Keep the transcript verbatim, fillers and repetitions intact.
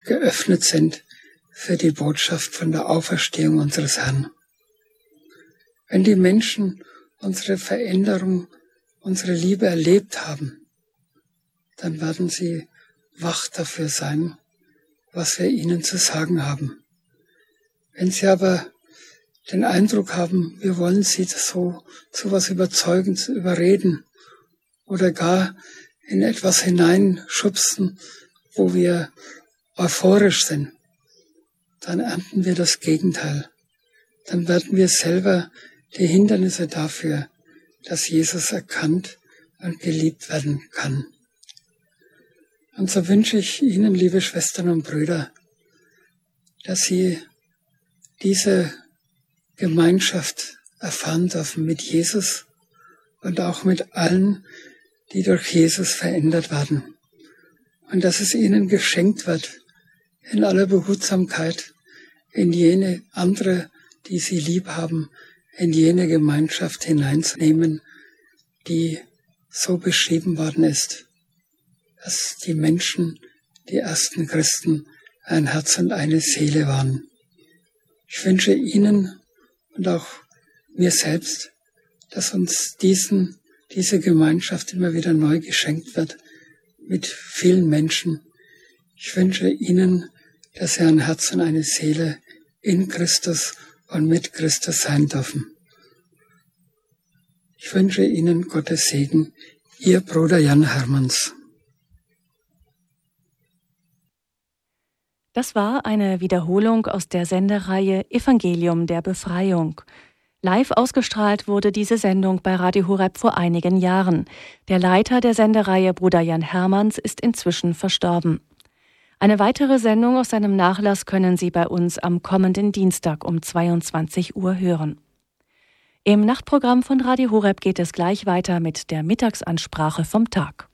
geöffnet sind für die Botschaft von der Auferstehung unseres Herrn. Wenn die Menschen unsere Veränderung, unsere Liebe erlebt haben, dann werden sie wach dafür sein, was wir ihnen zu sagen haben. Wenn sie aber den Eindruck haben, wir wollen sie so zu was überzeugen, zu überreden oder gar in etwas hineinschubsen, wo wir euphorisch sind, dann ernten wir das Gegenteil. Dann werden wir selber die Hindernisse dafür, dass Jesus erkannt und geliebt werden kann. Und so wünsche ich Ihnen, liebe Schwestern und Brüder, dass Sie diese Gemeinschaft erfahren dürfen mit Jesus und auch mit allen, die durch Jesus verändert werden. Und dass es ihnen geschenkt wird, in aller Behutsamkeit, in jene andere, die sie lieb haben, in jene Gemeinschaft hineinzunehmen, die so beschrieben worden ist, dass die Menschen, die ersten Christen, ein Herz und eine Seele waren. Ich wünsche Ihnen und auch mir selbst, dass uns diesen, diese Gemeinschaft immer wieder neu geschenkt wird mit vielen Menschen. Ich wünsche Ihnen, dass Sie ein Herz und eine Seele in Christus und mit Christus sein dürfen. Ich wünsche Ihnen Gottes Segen, Ihr Bruder Jan Hermanns. Das war eine Wiederholung aus der Sendereihe Evangelium der Befreiung. Live ausgestrahlt wurde diese Sendung bei Radio Horeb vor einigen Jahren. Der Leiter der Sendereihe, Bruder Jan Hermanns, ist inzwischen verstorben. Eine weitere Sendung aus seinem Nachlass können Sie bei uns am kommenden Dienstag um zweiundzwanzig Uhr hören. Im Nachtprogramm von Radio Horeb geht es gleich weiter mit der Mittagsansprache vom Tag.